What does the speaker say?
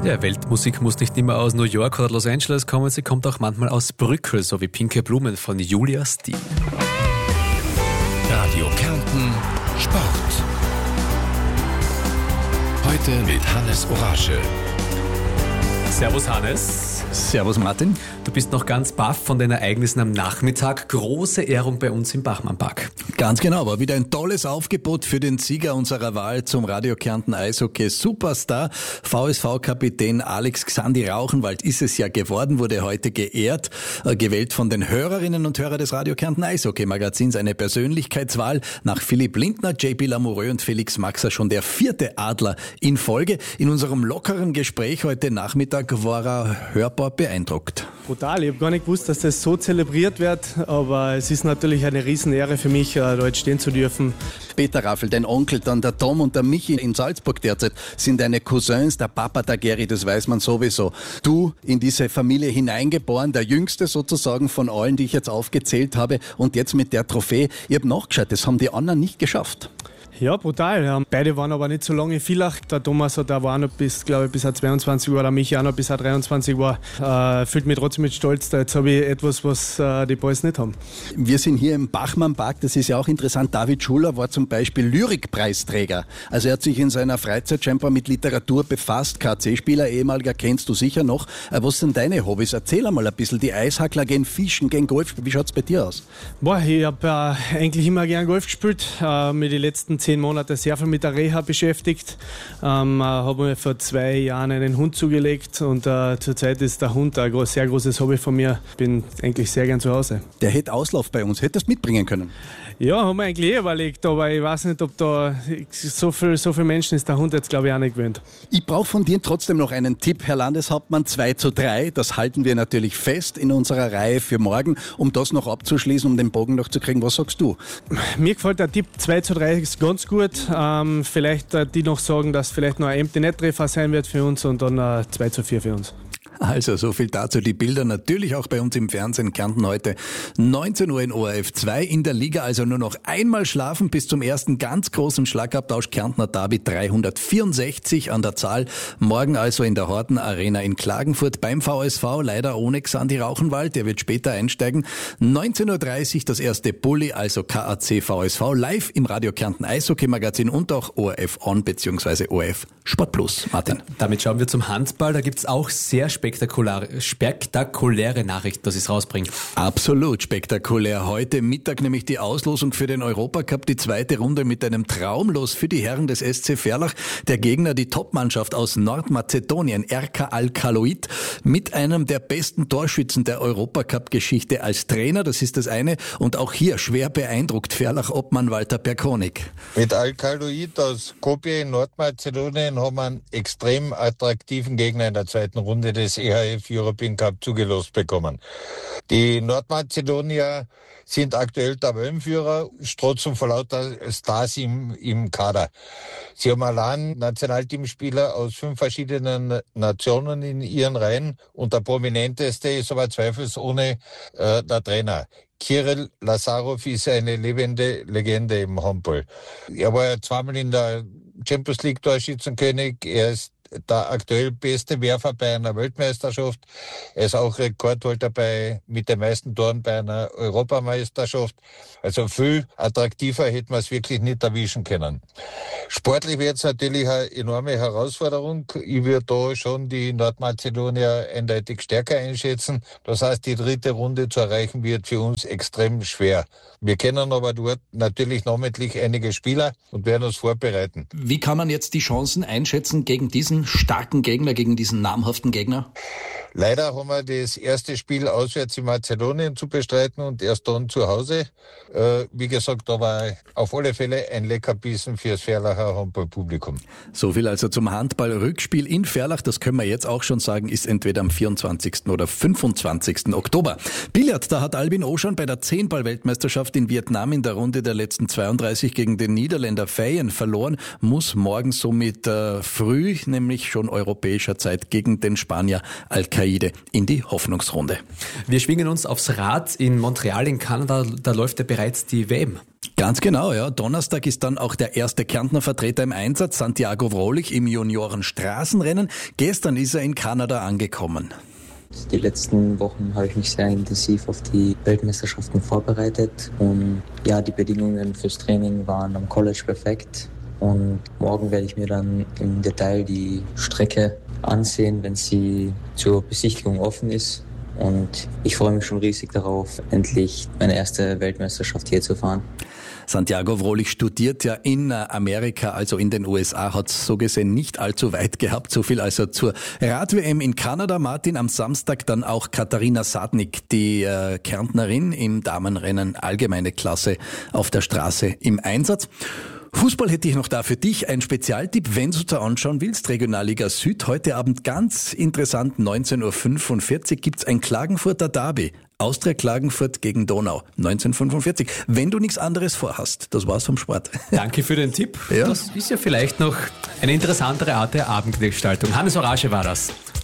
Ja, Weltmusik muss nicht immer aus New York oder Los Angeles kommen, sie kommt auch manchmal aus Brügge, so wie Pinke Blumen von Julia Steen. Radio Kärnten Sport. Heute mit Hannes Orasche. Servus Hannes. Servus Martin. Du bist noch ganz baff von den Ereignissen am Nachmittag. Große Ehrung bei uns im Bachmann-Park. Ganz genau, war wieder ein tolles Aufgebot für den Sieger unserer Wahl zum Radio Kärnten Eishockey Superstar. VSV-Kapitän Alex Xandi Rauchenwald ist es ja geworden, wurde heute geehrt, gewählt von den Hörerinnen und Hörern des Radio Kärnten Eishockey Magazins. Eine Persönlichkeitswahl nach Philipp Lindner, JP Lamoureux und Felix Maxer schon der 4. Adler in Folge. In unserem lockeren Gespräch heute Nachmittag war er hörbar beeindruckt. Brutal, ich habe gar nicht gewusst, dass das so zelebriert wird, aber es ist natürlich eine Riesenehre für mich, da jetzt stehen zu dürfen. Peter Raffel, dein Onkel, dann der Tom und der Michi in Salzburg derzeit sind deine Cousins, der Papa, der Geri, das weiß man sowieso. Du in diese Familie hineingeboren, der Jüngste sozusagen von allen, die ich jetzt aufgezählt habe und jetzt mit der Trophäe. Ich habe nachgeschaut, das haben die anderen nicht geschafft. Ja, brutal. Beide waren aber nicht so lange in Villach. Der Thomas hat auch noch bis er 22 war, der Michi auch noch bis er 23 war. Fühlt mich trotzdem mit Stolz. Jetzt habe ich etwas, was die Boys nicht haben. Wir sind hier im Bachmann-Park, das ist ja auch interessant. David Schuler war zum Beispiel Lyrikpreisträger. Also er hat sich in seiner Freizeit scheinbar mit Literatur befasst. KC-Spieler, ehemaliger, kennst du sicher noch. Was sind deine Hobbys? Erzähl einmal ein bisschen. Die Eishackler gehen Fischen, gehen Golf. Wie schaut es bei dir aus? Ich habe eigentlich immer gern Golf gespielt. Mit den letzten 10 Monate sehr viel mit der Reha beschäftigt. Habe mir vor 2 Jahren einen Hund zugelegt und zurzeit ist der Hund ein sehr großes Hobby von mir. Bin eigentlich sehr gern zu Hause. Der hätte Auslauf bei uns. Hättest du mitbringen können? Ja, haben wir eigentlich überlegt, aber ich weiß nicht, ob da so viel Menschen ist der Hund jetzt, glaube ich, auch nicht gewöhnt. Ich brauche von dir trotzdem noch einen Tipp, Herr Landeshauptmann. 2:3, das halten wir natürlich fest in unserer Reihe für morgen, um das noch abzuschließen, um den Bogen noch zu kriegen. Was sagst du? Mir gefällt der Tipp 2:3 ist ganz gut. Vielleicht die noch sagen, dass vielleicht noch ein Empty Net Treffer sein wird für uns und dann 2:4 für uns. Also so viel dazu. Die Bilder natürlich auch bei uns im Fernsehen. Kärnten heute 19 Uhr in ORF 2 in der Liga. Also nur noch einmal schlafen bis zum ersten ganz großen Schlagabtausch. Kärntner Derby 364 an der Zahl. Morgen also in der Horten Arena in Klagenfurt beim VSV. Leider ohne Xandi Rauchenwald. Der wird später einsteigen. 19:30 Uhr das erste Bulli, also KAC VSV. Live im Radio Kärnten Eishockey Magazin und auch ORF On bzw. ORF Sport Plus. Martin. Damit schauen wir zum Handball. Da gibt's auch sehr spektakuläre Nachrichten, dass es rausbringt. Absolut spektakulär. Heute Mittag nämlich die Auslosung für den Europacup, die 2. Runde mit einem Traumlos für die Herren des SC Verlach. Der Gegner, die Topmannschaft aus Nordmazedonien, RK Alkaloid, mit einem der besten Torschützen der Europacup-Geschichte als Trainer. Das ist das eine. Und auch hier schwer beeindruckt Verlach-Obmann Walter Perkonik. Mit Alkaloid aus Skopje in Nordmazedonien haben wir einen extrem attraktiven Gegner in der 2. Runde des EHF European Cup zugelost bekommen. Die Nordmazedonier sind aktuell Tabellenführer, strotzen vor lauter Stars im Kader. Sie haben allein Nationalteamspieler aus 5 verschiedenen Nationen in ihren Reihen und der prominenteste ist aber zweifelsohne der Trainer. Kirill Lazarov ist eine lebende Legende im Handball. Er war ja 2-mal in der Champions League Torschützenkönig. Er ist der aktuell beste Werfer bei einer Weltmeisterschaft. Er ist auch Rekordhalter mit den meisten Toren bei einer Europameisterschaft. Also viel attraktiver hätten wir es wirklich nicht erwischen können. Sportlich wird es natürlich eine enorme Herausforderung. Ich würde da schon die Nordmazedonier eindeutig stärker einschätzen. Das heißt, die 3. Runde zu erreichen wird für uns extrem schwer. Wir kennen aber dort natürlich namentlich einige Spieler und werden uns vorbereiten. Wie kann man jetzt die Chancen einschätzen gegen diesen starken Gegner, gegen diesen namhaften Gegner? Leider haben wir das erste Spiel auswärts in Mazedonien zu bestreiten und erst dann zu Hause. Wie gesagt, aber auf alle Fälle ein Leckerbissen fürs Verlacher Handballpublikum. So viel also zum Handball-Rückspiel in Verlach. Das können wir jetzt auch schon sagen, ist entweder am 24. oder 25. Oktober. Billard, da hat Albin Oschan bei der 10-Ball-Weltmeisterschaft in Vietnam in der Runde der letzten 32 gegen den Niederländer Feyen verloren, muss morgen somit früh, nämlich schon europäischer Zeit, gegen den Spanier Alcaide in die Hoffnungsrunde. Wir schwingen uns aufs Rad in Montreal in Kanada, da läuft ja bereits die WM. Ganz genau, ja. Donnerstag ist dann auch der erste Kärntner Vertreter im Einsatz, Santiago Wrohlich im Junioren-Straßenrennen. Gestern ist er in Kanada angekommen. Die letzten Wochen habe ich mich sehr intensiv auf die Weltmeisterschaften vorbereitet und ja, die Bedingungen fürs Training waren am College perfekt und morgen werde ich mir dann im Detail die Strecke ansehen, wenn sie zur Besichtigung offen ist und ich freue mich schon riesig darauf, endlich meine erste Weltmeisterschaft hier zu fahren. Santiago Wrohlich studiert ja in Amerika, also in den USA, hat es so gesehen nicht allzu weit gehabt. So viel also zur Rad-WM in Kanada. Martin, am Samstag dann auch Katharina Sadnik, die Kärntnerin im Damenrennen allgemeine Klasse auf der Straße im Einsatz. Fußball hätte ich noch da für dich. Ein Spezialtipp, wenn du da anschauen willst. Regionalliga Süd, heute Abend ganz interessant, 19.45 Uhr gibt's ein Klagenfurter Derby. Austria Klagenfurt gegen Donau, 1945. Wenn du nichts anderes vorhast, das war's vom Sport. Danke für den Tipp. Ja. Das ist ja vielleicht noch eine interessantere Art der Abendgestaltung. Hannes Orage war das.